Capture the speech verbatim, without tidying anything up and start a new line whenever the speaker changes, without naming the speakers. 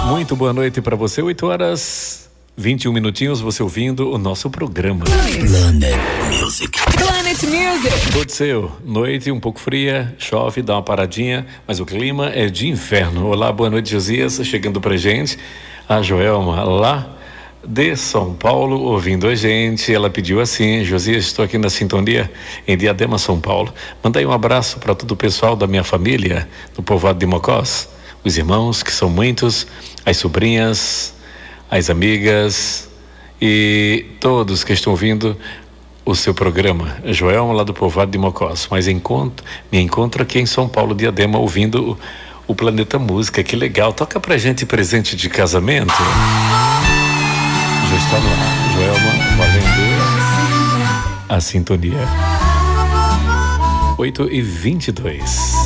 Muito boa noite para você, oito horas vinte e um minutinhos, você ouvindo o nosso programa Planet Music.
Planet Music.
Tudo seu, noite um pouco fria, chove, dá uma paradinha, mas o clima é de inverno. Olá, boa noite, Josias, chegando pra gente. A Joelma lá de São Paulo, ouvindo a gente. Ela pediu assim: Josias, estou aqui na sintonia em Diadema, São Paulo. Manda aí um abraço para todo o pessoal da minha família, do povoado de Mocós, os irmãos, que são muitos, as sobrinhas, as amigas e todos que estão ouvindo o seu programa. Joelma lá do povoado de Mocós, mas encontro, me encontro aqui em São Paulo, Diadema, ouvindo o, o Planeta Música. Que legal, toca pra gente presente de casamento. Já está no ar, Joelma, valendo a sintonia. oito e vinte e dois.